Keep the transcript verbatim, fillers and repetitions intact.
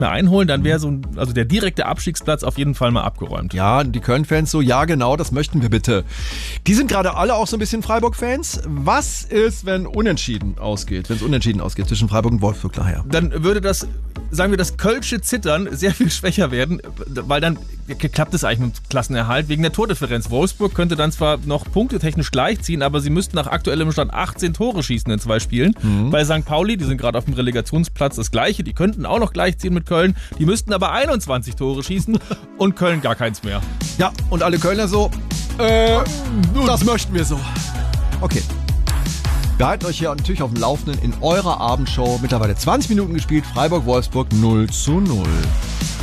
mehr einholen, dann wäre so ein, also der direkte Abstiegsplatz auf jeden Fall mal abgeräumt. Ja, die Köln-Fans so, ja genau, das möchten wir bitte. Die sind gerade alle auch so ein bisschen Freiburg-Fans. Was ist, wenn unentschieden ausgeht, wenn es unentschieden ausgeht zwischen Freiburg und Wolfsburg nachher? Dann würde das, sagen wir, das Kölsche Zittern sehr viel schwächer werden, weil dann klappt es eigentlich mit dem Klassenerhalt wegen der Tordifferenz. Wolfsburg könnte dann zwar noch punktetechnisch gleichziehen, aber sie müssten nach aktuellem Stand achtzehn Tore schießen in zwei Spielen. Mhm. Bei Sankt Pauli, die sind gerade auf dem Relegationsplatz, das Gleiche, die könnten auch noch gleichziehen mit Köln, die müssten aber einundzwanzig Tore schießen und Köln gar keins mehr. Ja, und alle Kölner so, äh, das möchten wir so. Okay. Wir halten euch hier natürlich auf dem Laufenden in eurer Abendshow. Mittlerweile zwanzig Minuten gespielt, Freiburg-Wolfsburg null zu null.